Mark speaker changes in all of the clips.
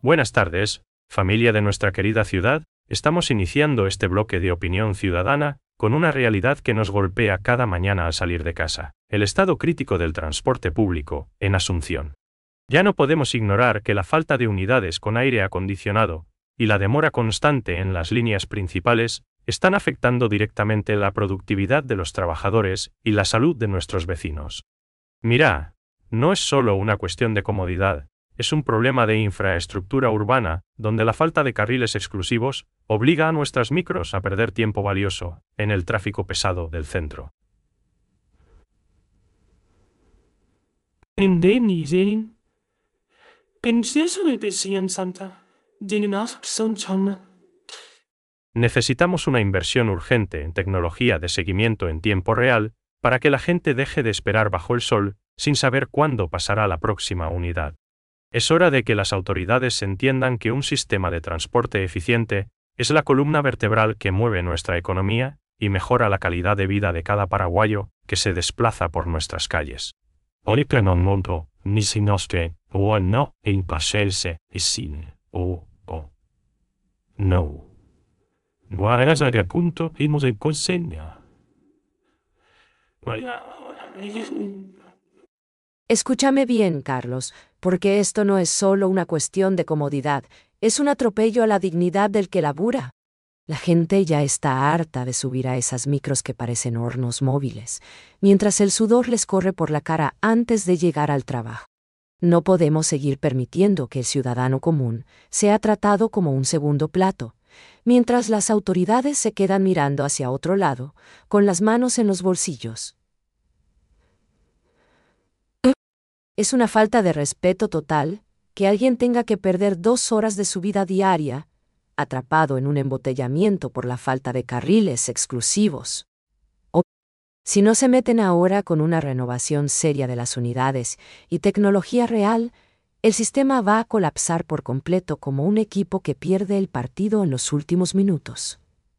Speaker 1: Buenas tardes, familia de nuestra querida ciudad. Estamos iniciando este bloque de opinión ciudadana con una realidad que nos golpea cada mañana al salir de casa: el estado crítico del transporte público en Asunción. Ya no podemos ignorar que la falta de unidades con aire acondicionado y la demora constante en las líneas principales están afectando directamente la productividad de los trabajadores y la salud de nuestros vecinos. Mira, no es solo una cuestión de comodidad, es un problema de infraestructura urbana, donde la falta de carriles exclusivos obliga a nuestras micros a perder tiempo valioso en el tráfico pesado del centro. Necesitamos una inversión urgente en tecnología de seguimiento en tiempo real para que la gente deje de esperar bajo el sol sin saber cuándo pasará la próxima unidad. Es hora de que las autoridades entiendan que un sistema de transporte eficiente es la columna vertebral que mueve nuestra economía y mejora la calidad de vida de cada paraguayo que se desplaza por nuestras calles.
Speaker 2: Escúchame bien, Carlos, porque esto no es solo una cuestión de comodidad, es un atropello a la dignidad del que labura. La gente ya está harta de subir a esas micros que parecen hornos móviles, mientras el sudor les corre por la cara antes de llegar al trabajo. No podemos seguir permitiendo que el ciudadano común sea tratado como un segundo plato, mientras las autoridades se quedan mirando hacia otro lado, con las manos en los bolsillos. Es una falta de respeto total que alguien tenga que perder 2 horas de su vida diaria, atrapado en un embotellamiento por la falta de carriles exclusivos. O, si no se meten ahora con una renovación seria de las unidades y tecnología real, el sistema va a colapsar por completo como un equipo que pierde el partido en los últimos minutos.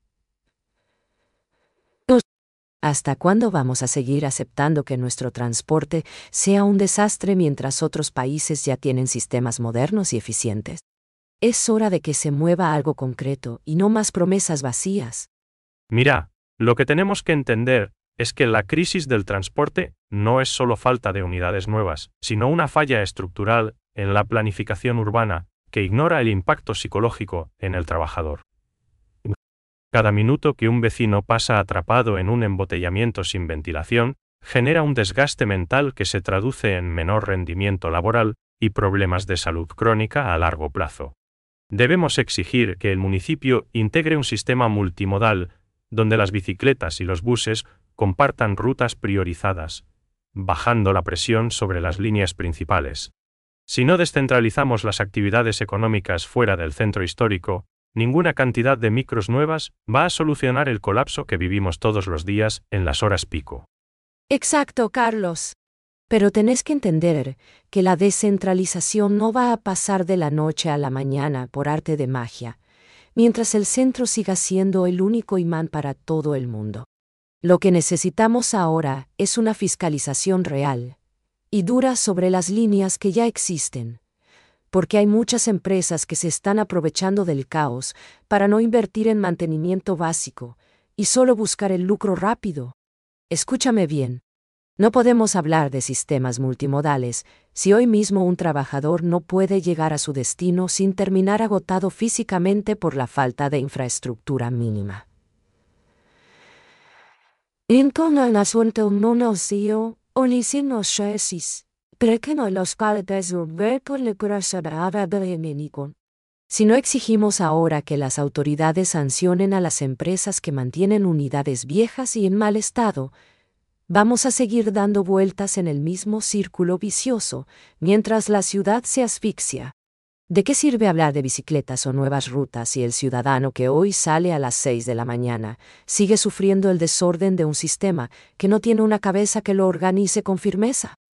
Speaker 2: ¿Hasta cuándo vamos a seguir aceptando que nuestro transporte sea un desastre mientras otros países ya tienen sistemas modernos y eficientes? Es hora de que se mueva algo concreto y no más promesas vacías.
Speaker 1: Mira, lo que tenemos que entender es que la crisis del transporte no es solo falta de unidades nuevas, sino una falla estructural en la planificación urbana que ignora el impacto psicológico en el trabajador. Cada minuto que un vecino pasa atrapado en un embotellamiento sin ventilación genera un desgaste mental que se traduce en menor rendimiento laboral y problemas de salud crónica a largo plazo. Debemos exigir que el municipio integre un sistema multimodal donde las bicicletas y los buses compartan rutas priorizadas, bajando la presión sobre las líneas principales. Si no descentralizamos las actividades económicas fuera del centro histórico, ninguna cantidad de micros nuevas va a solucionar el colapso que vivimos todos los días en las horas pico.
Speaker 2: Exacto, Carlos. Pero tenés que entender que la descentralización no va a pasar de la noche a la mañana por arte de magia, mientras el centro siga siendo el único imán para todo el mundo. Lo que necesitamos ahora es una fiscalización real y dura sobre las líneas que ya existen, porque hay muchas empresas que se están aprovechando del caos para no invertir en mantenimiento básico y solo buscar el lucro rápido. Escúchame bien. No podemos hablar de sistemas multimodales si hoy mismo un trabajador no puede llegar a su destino sin terminar agotado físicamente por la falta de infraestructura mínima. Si no exigimos ahora que las autoridades sancionen a las empresas que mantienen unidades viejas y en mal estado, vamos a seguir dando vueltas en el mismo círculo vicioso mientras la ciudad se asfixia. ¿De qué sirve hablar de bicicletas o nuevas rutas si el ciudadano que hoy sale a las 6 de la mañana sigue sufriendo el desorden de un sistema que no tiene una cabeza que lo organice con firmeza?